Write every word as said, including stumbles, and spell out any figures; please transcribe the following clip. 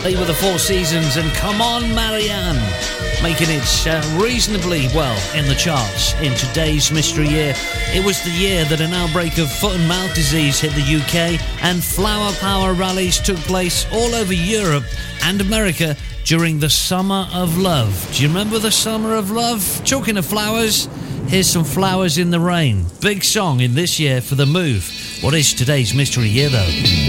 They were the Four Seasons and Come On Marianne, making it uh, reasonably well in the charts in today's mystery year. It was the year that an outbreak of foot and mouth disease hit the U K and flower power rallies took place all over Europe and America during the Summer of Love. Do you remember the Summer of Love? Talking of flowers, here's some Flowers in the Rain. Big song in this year for The Move. What is today's mystery year though?